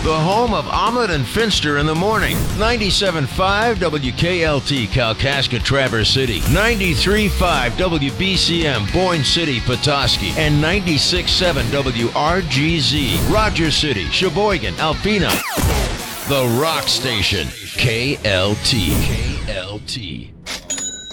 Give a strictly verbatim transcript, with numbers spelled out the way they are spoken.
the home of Omelet and Finster in the morning. ninety-seven point five W K L T, Kalkaska, Traverse City. ninety-three point five W B C M, Boyne City, Petoskey. And ninety-six point seven W R G Z, Rogers City, Sheboygan, Alpena. The Rock Station, K L T. K L T.